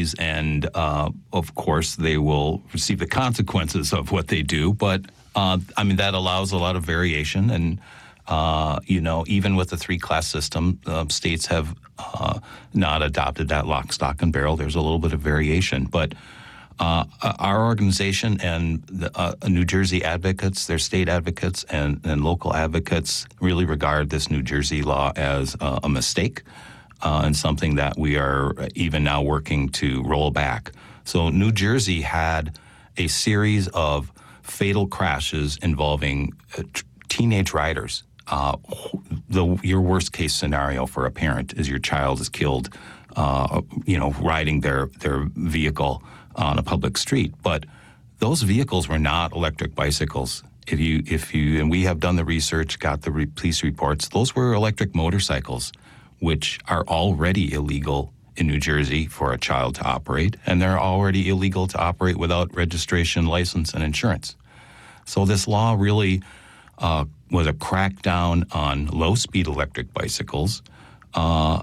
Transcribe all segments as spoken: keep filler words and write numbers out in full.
fatalities, and uh, of course they will receive the consequences of what they do. But uh, I mean, that allows a lot of variation, and uh, you know, even with the three-class system, uh, states have uh, not adopted that lock, stock, and barrel. There's a little bit of variation, but uh, our organization and the, uh, New Jersey advocates, their state advocates, and, and local advocates really regard this New Jersey law as uh, a mistake. Uh, and something that we are even now working to roll back. So New Jersey had a series of fatal crashes involving uh, t- teenage riders. Uh, the your worst case scenario for a parent is your child is killed, uh, you know, riding their their vehicle on a public street. But those vehicles were not electric bicycles. If you if you and we have done the research, got the re- police reports. Those were electric motorcycles, which are already illegal in New Jersey for a child to operate, and they're already illegal to operate without registration, license, and insurance. So this law really uh, was a crackdown on low-speed electric bicycles uh,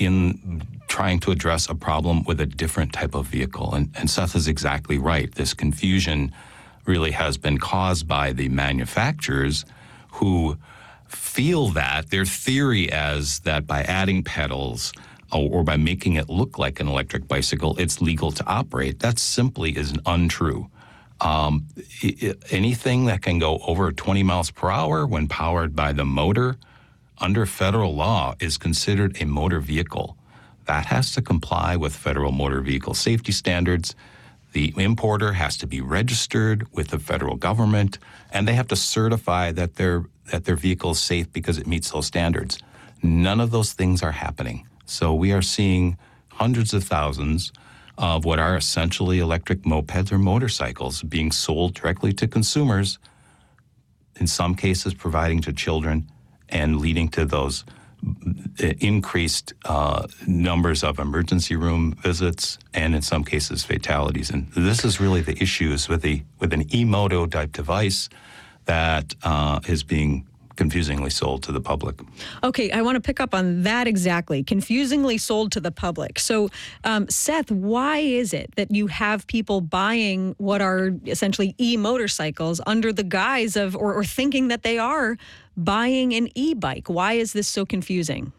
in trying to address a problem with a different type of vehicle. And, and Seth is exactly right. This confusion really has been caused by the manufacturers who feel that their theory as that by adding pedals or, or by making it look like an electric bicycle, it's legal to operate. That simply is untrue. Um, it, anything that can go over twenty miles per hour when powered by the motor under federal law is considered a motor vehicle. That has to comply with federal motor vehicle safety standards. The importer has to be registered with the federal government, and they have to certify that their that their vehicle is safe because it meets those standards. None of those things are happening. So we are seeing hundreds of thousands of what are essentially electric mopeds or motorcycles being sold directly to consumers, in some cases providing to children, and leading to those increased uh, numbers of emergency room visits and in some cases fatalities. And this is really the issues with the with an e-moto type device that uh, is being confusingly sold to the public. Okay, I want to pick up on that exactly. Confusingly sold to the public. So, um, Seth, why is it that you have people buying what are essentially e-motorcycles under the guise of, or, or thinking that they are buying an e-bike? Why is this so confusing?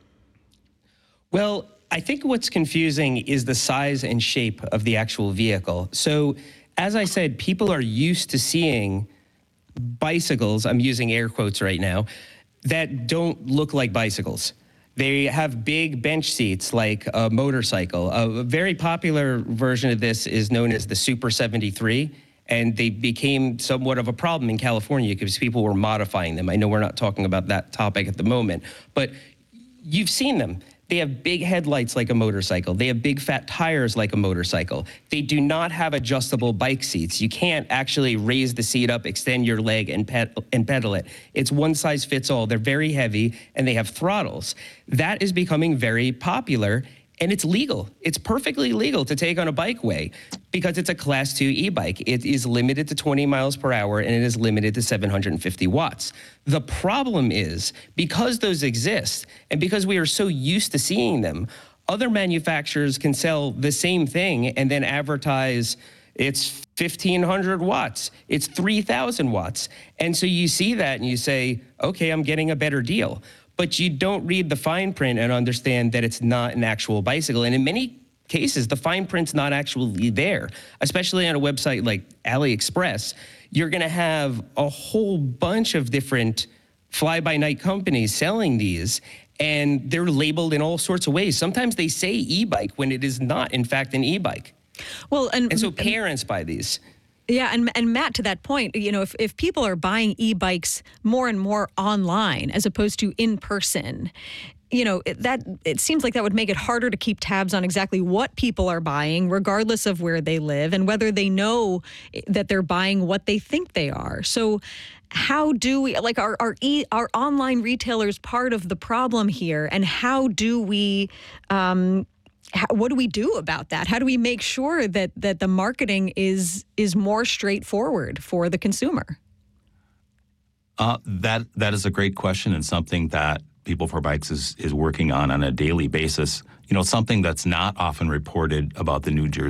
Well, I think what's confusing is the size and shape of the actual vehicle. So, as I said, people are used to seeing bicycles, I'm using air quotes right now, that don't look like bicycles. They have big bench seats like a motorcycle. A very popular version of this is known as the Super seventy-three, and they became somewhat of a problem in California because people were modifying them. I know we're not talking about that topic at the moment, but you've seen them. They have big headlights like a motorcycle. They have big fat tires like a motorcycle. They do not have adjustable bike seats. You can't actually raise the seat up, extend your leg, and, ped- and pedal it. It's one size fits all. They're very heavy, and they have throttles. That is becoming very popular, and it's legal. It's perfectly legal to take on a bikeway because it's a class two e-bike. It is limited to twenty miles per hour, and it is limited to seven hundred fifty watts. The problem is, because those exist, and because we are so used to seeing them, other manufacturers can sell the same thing and then advertise it's fifteen hundred watts, it's three thousand watts. And so you see that and you say, okay, I'm getting a better deal. But you don't read the fine print and understand that it's not an actual bicycle. And in many cases, the fine print's not actually there, especially on a website like AliExpress. You're going to have a whole bunch of different fly-by-night companies selling these, and they're labeled in all sorts of ways. Sometimes they say e-bike when it is not, in fact, an e-bike. Well, and, and so parents buy these. Yeah, and and Matt, to that point, you know, if, if people are buying e-bikes more and more online as opposed to in person, you know, it, that it seems like that would make it harder to keep tabs on exactly what people are buying, regardless of where they live and whether they know that they're buying what they think they are. So how do we, like, are, are, e, are online retailers part of the problem here? And how do we, um, how, what do we do about that? How do we make sure that, that the marketing is is more straightforward for the consumer? Uh, that that is a great question and something that People for Bikes is, is working on on a daily basis. You know, something that's not often reported about the New Jersey